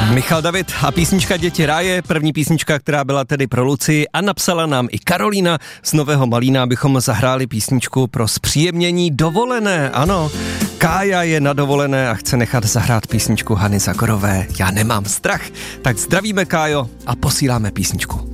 Michal David a písnička Děti ráje, první písnička, která byla tedy pro Lucii a napsala nám i Karolína z Nového Malína, abychom zahráli písničku pro zpříjemnění dovolené. Ano, Kája je na dovolené a chce nechat zahrát písničku Hany Zagorové Já nemám strach. Tak zdravíme, Kájo, a posíláme písničku.